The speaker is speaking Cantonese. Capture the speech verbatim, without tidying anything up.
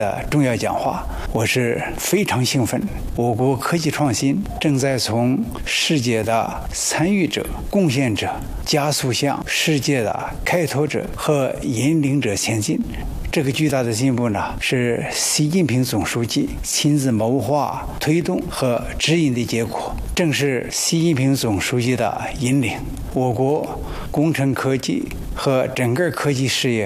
的重要讲话，我是非常兴奋。我国科技创新正在从世界的参与者、贡献者，加速向世界的开拓者和引领者前进。这个巨大的进步呢，是习近平总书记亲自谋划、推动和指引的结果。正是习近平总书记的引领，我国工程科技和整个科技事业